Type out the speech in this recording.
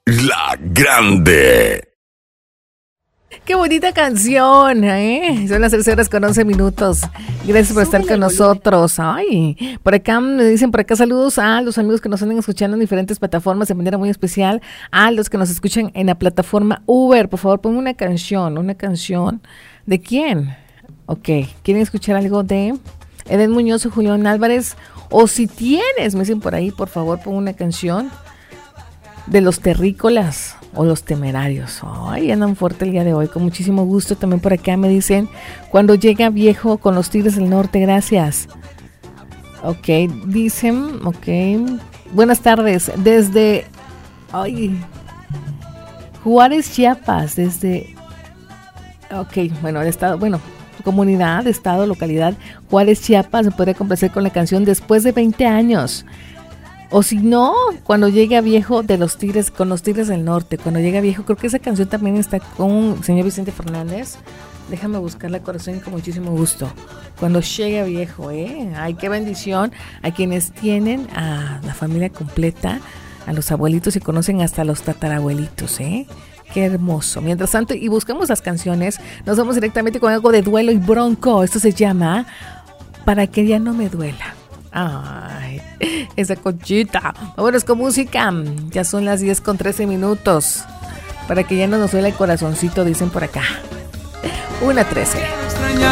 La Grande. Qué bonita canción, ¿eh? Son las 13:11. Gracias por estar con nosotros. Ay, por acá me dicen, saludos a los amigos que nos están escuchando en diferentes plataformas de manera muy especial, a los que nos escuchan en la plataforma Uber. Por favor, ponme una canción. ¿De quién? Ok, ¿quieren escuchar algo de Eden Muñoz o Julián Álvarez? O si tienes, me dicen por ahí, por favor, pon una canción de Los Terrícolas o Los Temerarios. Ay, andan fuerte el día de hoy, con muchísimo gusto. También por acá me dicen, cuando llega viejo con Los Tigres del Norte, gracias. Ok, dicen, ok. Buenas tardes, desde Juárez, Chiapas, desde, ok, bueno, el estado, bueno, comunidad, estado, localidad, Juárez, Chiapas, me podría complacer con la canción Después de 20 años. O si no, cuando llegue a viejo de Los Tigres, con Los Tigres del Norte, cuando llegue a viejo, creo que esa canción también está con el señor Vicente Fernández. Déjame buscarla, corazón, con muchísimo gusto. Cuando llegue a viejo, ay, qué bendición a quienes tienen a la familia completa, a los abuelitos y conocen hasta a los tatarabuelitos, Qué hermoso. Mientras tanto, y buscamos las canciones, nos vamos directamente con algo de Duelo y Bronco. Esto se llama Para que ya no me duela. Ay, esa Conchita. Vámonos con música. Ya son las 10:13. Para que ya no nos duela el corazoncito, dicen por acá. 1:13.